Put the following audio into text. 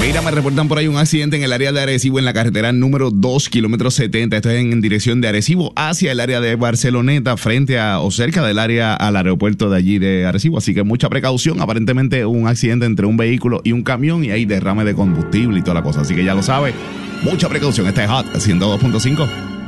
Mira, me reportan por ahí un accidente en el área de Arecibo, en la carretera número 2, kilómetro 70. Esto es en dirección de Arecibo hacia el área de Barceloneta, frente a o cerca del área al aeropuerto de allí de Arecibo. Así que mucha precaución. Aparentemente un accidente entre un vehículo y un camión y hay derrame de combustible y toda la cosa. Así que ya lo sabe, mucha precaución. Esta es Hot 102.5.